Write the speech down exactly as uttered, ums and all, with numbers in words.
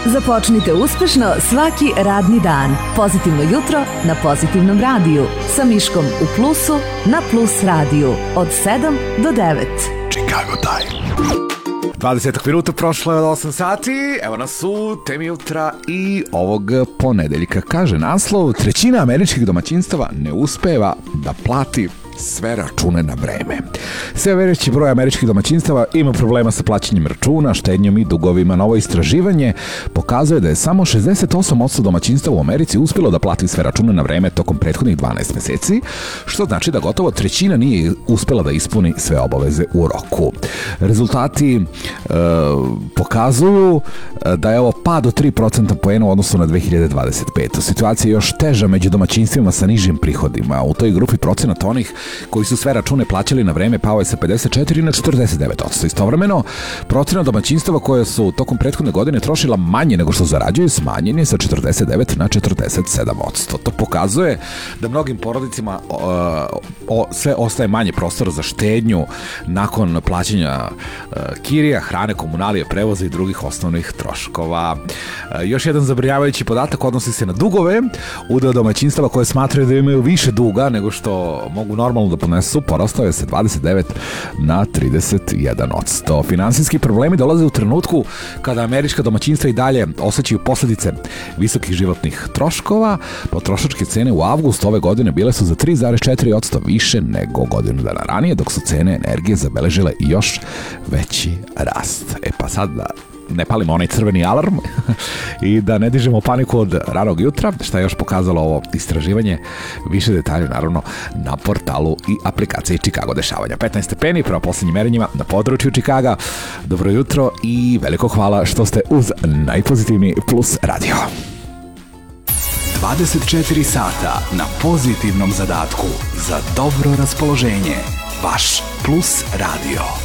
Započnite uspešno svaki radni dan. Pozitivno jutro na Pozitivnom radiju. Sa Miškom u plusu na Plus radiju. Od sedam do devet. Chicago Time. dvadeset minuta prošlo je od osam sati, evo nas u temi jutra i ovog ponedeljka. Kaže naslov, trećina američkih domaćinstava ne uspeva da plati sve račune na vreme. Sve veći broj američkih domaćinstava ima problema sa plaćanjem računa, štednjom i dugovima. Novo istraživanje pokazuje da je samo šezdeset osam posto domaćinstava u Americi uspjelo da plati sve račune na vreme tokom prethodnih dvanaest meseci, što znači da gotovo trećina nije uspjela da ispuni sve obaveze u roku. Rezultati e, pokazuju da je ovo pad od tri procenta poena u odnosu na dve hiljade dvadeset pete. Situacija je još teža među domaćinstvima sa nižim prihodima. U toj grupi procenat onih koji su sve račune plaćali na vreme pao je sa pedeset četiri na četrdeset devet posto. Istovremeno, procenat domaćinstava koje su tokom prethodne godine trošila manje nego što zarađuju smanjen je sa četrdeset devet na četrdeset sedam posto. To pokazuje da mnogim porodicima o, o, sve ostaje manje prostora za štednju nakon plaćanja o, kirija, hrane, komunalije, prevoza i drugih osnovnih troškova. O, još jedan zabrinjavajući podatak odnosi se na dugove. Udeo domaćinstava koje smatraju da imaju više duga nego što mogu normalno da ponesu, porastao je sa dvadeset devet na trideset jedan posto. Finansijski problemi dolaze u trenutku kada američka domaćinstva i dalje osjećaju posljedice visokih životnih troškova. Potrošačke cene u avgustu ove godine bile su za tri zarez četiri posto više nego godinu dana ranije, dok su cene energije zabeležile još veći rast. E pa sad da ne palimo onaj crveni alarm i da ne dižemo paniku od ranog jutra, šta je još pokazalo ovo istraživanje, više detalja naravno na portalu i aplikaciji Chicago dešavanja. petnaest stepeni prema posljednjim merenjima na području Chicaga. Dobro jutro i veliko hvala što ste uz najpozitivniji Plus radio. dvadeset četiri sata na pozitivnom zadatku za dobro raspoloženje. Vaš Plus radio.